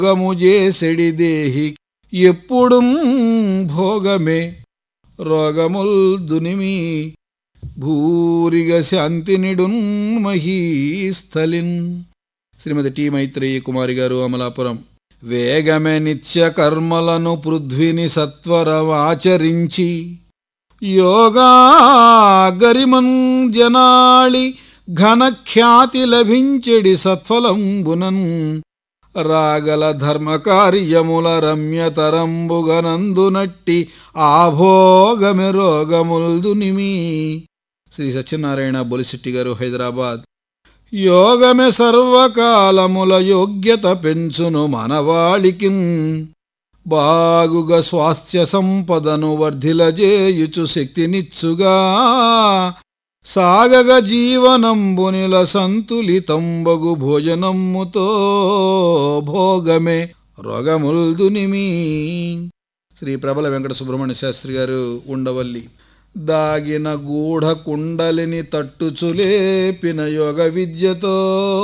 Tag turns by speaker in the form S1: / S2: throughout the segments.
S1: రోగముజేసెడి దేహి ఎప్పుడు భోగమే రోగముల్ దునిమి భూరిగ శాంతినిడున్ మహీస్థలిన్. శ్రీమతి టి మైత్రేయి కుమారి గారు, అమలాపురం. వేగమే నిత్య కర్మలను పృథ్విని సత్వరమాచరించి యోగా గరిమన్ జనాళి ఘనఖ్యాతి లభించెడి సత్ఫలంబునన్ రాగల ధర్మకార్యముల రమ్యతరంబుగనందునట్టి ఆభోగమె రోగముల్దునిమి. శ్రీ సత్యనారాయణ బొలిశెట్టి గారు, హైదరాబాద్. యోగమే సర్వకాలముల యోగ్యత పెంచును మనవాళికిన్ బాగుగా స్వాస్థ్య సంపదను వర్ధిలజేయుచు శక్తినిచ్చుగా సాగగ జీవనంబునిల సంతులితంబగు భోజనమ్ముతో భోగమే రోగముల్దునిమి. శ్రీ ప్రబల వెంకట సుబ్రహ్మణ్య శాస్త్రి గారు, ఉండవల్లి. దాగిన గూఢ కుండలిని తట్టుచులేపిన యోగ విద్యతో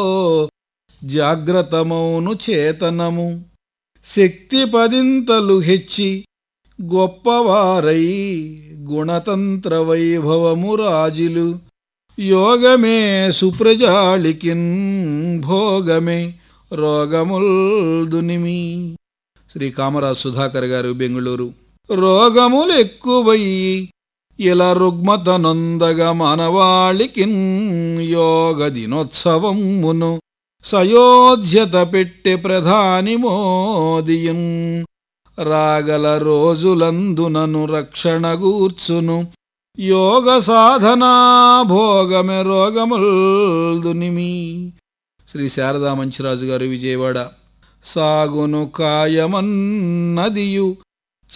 S1: జాగ్రత్తమౌను చేతనము శక్తి పదింతలు హెచ్చి గొప్పవారై గుణతంత్ర వైభవము రాజిలు యోగమే సుప్రజాళికిన్ భోగమే రోగముల్దునిమి. శ్రీ కామరాజ్ సుధాకర్ గారు, బెంగుళూరు. రోగములెక్కువయ్యి ఇలా రుగ్మత నొందగ మానవాళికిన్ యోగ దినోత్సవమును సయోధ్యత పెట్టె ప్రధాని మోదియున్ రాగల రోజులందునను రక్షణ గూర్చును యోగ సాధనా భోగమె రోగముల్దునిమి. శ్రీ శారదా మంచిరాజు గారు, విజయవాడ. సాగును కాయమన్నదియు